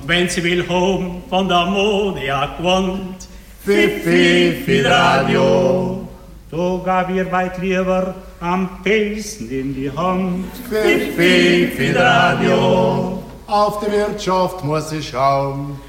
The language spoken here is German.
wenn sie will home von der Ammoniak wohnt. Pfiff für Radio. Da gab ihr weit lieber am Besen in die Hand. Pfiff für Radio. Auf die Wirtschaft muss ich schauen.